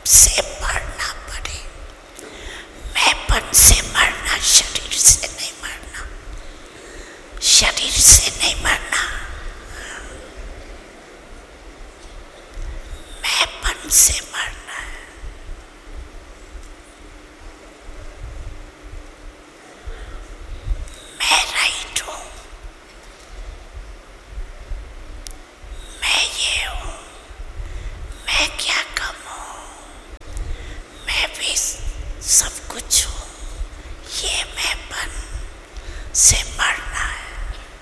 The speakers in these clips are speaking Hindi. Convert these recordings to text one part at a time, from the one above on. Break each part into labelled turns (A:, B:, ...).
A: से मरना पड़े। मैंपन से मरना, शरीर से नहीं मरना, शरीर से नहीं मरना, मैंपन से मरना है। मैं राइट हूं, मैं ये हूं, मैं क्या कम हूं, मैं भी सब कुछ हूं। ये मैंपन से मरना है।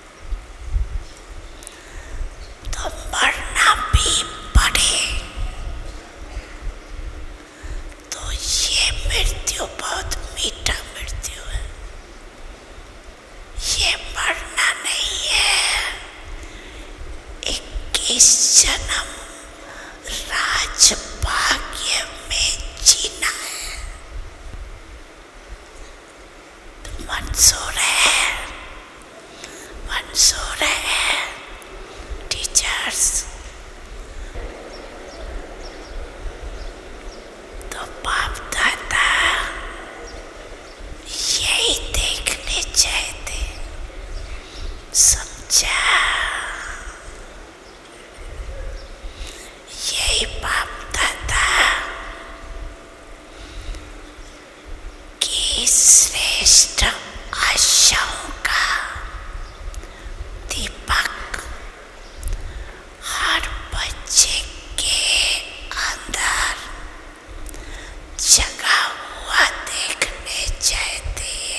A: तो मरना भी पड़े तो ये मृत्यु बहुत मीठा